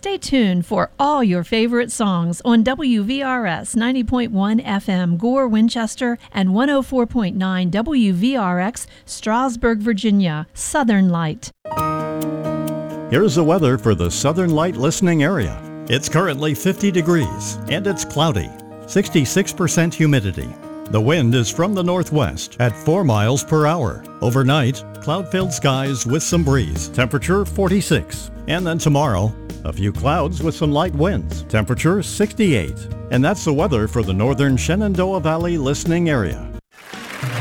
Stay tuned for all your favorite songs on WVRS 90.1 FM Gore, Winchester, and 104.9 WVRX Strasburg, Virginia. Southern Light. Here's the weather for the Southern Light listening area. It's currently 50 degrees and it's cloudy, 66% humidity. The wind is from the northwest at 4 miles per hour. Overnight, cloud-filled skies with some breeze, temperature 46. And then tomorrow, a few clouds with some light winds, temperature 68. And that's the weather for the northern Shenandoah Valley listening area.